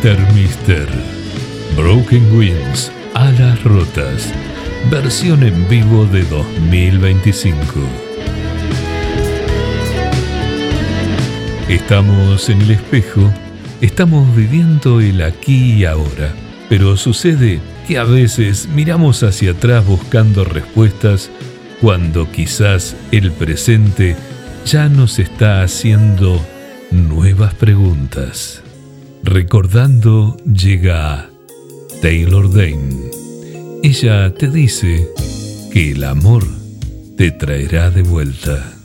Mister. Broken Wings, Alas Rotas. Versión en vivo de 2025. Estamos en el espejo, estamos viviendo el aquí y ahora, pero sucede que a veces miramos hacia atrás buscando respuestas cuando quizás el presente ya nos está haciendo nuevas preguntas. Recordando llega Taylor Dayne. Ella te dice que el amor te traerá de vuelta.